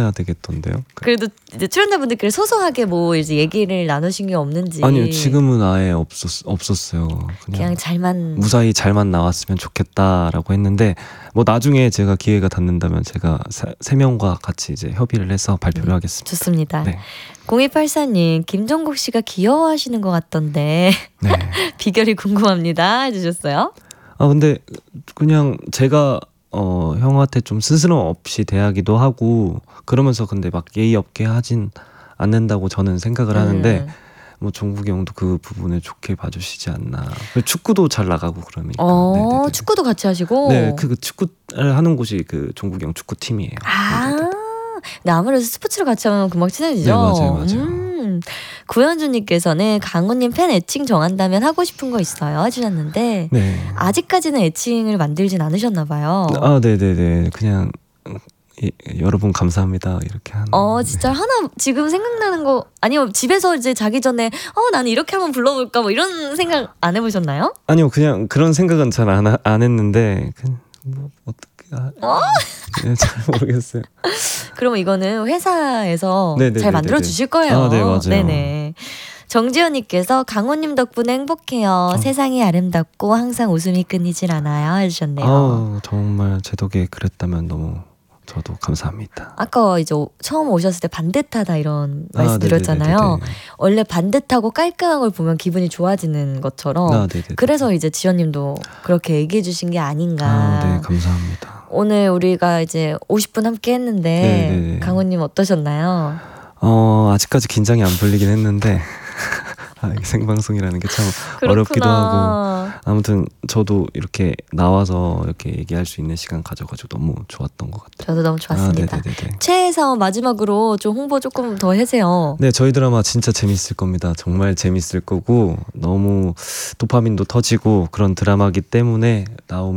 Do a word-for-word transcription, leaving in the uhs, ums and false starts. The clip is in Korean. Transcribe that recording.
해야 되겠던데요. 그래도 이제 출연자분들끼리 소소하게 뭐 이제 얘기를 나누신 게 없는지. 아니요, 지금은 아예 없었, 없었어요. 그냥, 그냥 잘만 무사히 잘만 나왔으면 좋겠다라고 했는데 뭐 나중에 제가 기회가 닿는다면 제가 세, 세 명과 같이 이제 협의를 해서 발표를 음, 하겠습니다. 좋습니다. 네. 공이팔사 님 김종국 씨가 귀여워하시는 것 같던데 네. 비결이 궁금합니다 해주셨어요. 아 근데 그냥 제가 어 형한테 좀 스스럼 없이 대하기도 하고 그러면서 근데 막 예의 없게 하진 않는다고 저는 생각을 하는데 음. 뭐 종국이 형도 그 부분을 좋게 봐주시지 않나. 그리고 축구도 잘 나가고 그러니까. 어, 네네네. 축구도 같이 하시고. 네, 그, 그 축구를 하는 곳이 그 종국이 형 축구 팀이에요. 아, 네네네. 네, 아무래도 스포츠를 같이 하면 금방 친해지죠. 네, 맞아요, 맞아요. 음, 구현주님께서는 강호님 팬 애칭 정한다면 하고 싶은 거 있어요 해주셨는데 네. 아직까지는 애칭을 만들진 않으셨나 봐요. 아, 네네네. 그냥 이, 여러분 감사합니다 이렇게 하는. 어, 진짜 하나 지금 생각나는 거 아니요 집에서 이제 자기 전에 어 나는 이렇게 한번 불러볼까 뭐 이런 생각 안 해보셨나요? 아니요, 그냥 그런 생각은 잘 안 안 했는데 그냥 뭐 어떻게 아, 어? 네, 잘 모르겠어요. 그러면 이거는 회사에서 네네네네네. 잘 만들어 주실 거예요. 아, 네, 맞아요. 네네. 정지현님께서 강호님 덕분에 행복해요. 어. 세상이 아름답고 항상 웃음이 끊이질 않아요 해주셨네요. 아우, 정말 제 덕에 그랬다면 너무 저도 감사합니다. 아까 이제 오- 처음 오셨을 때 반듯하다 이런 말씀 아, 드렸잖아요. 네네네네네. 원래 반듯하고 깔끔한 걸 보면 기분이 좋아지는 것처럼 아, 네네. 그래서 이제 지현님도 그렇게 얘기해 주신 게 아닌가. 아, 네, 감사합니다. 오늘 우리가 이제 오십 분 함께 했는데 네네네. 강호님 어떠셨나요? 어, 아직까지 긴장이 안 풀리긴 했는데 아, 이게 생방송이라는 게 참 어렵기도 하고 아무튼 저도 이렇게 나와서 이렇게 얘기할 수 있는 시간 가져가지고 너무 좋았던 것 같아요. 저도 너무 좋았습니다. 아, 네네네. 최혜서 마지막으로 좀 홍보 조금 더 해주세요. 네, 저희 드라마 진짜 재밌을 겁니다. 정말 재밌을 거고 너무 도파민도 터지고 그런 드라마기 때문에 나오면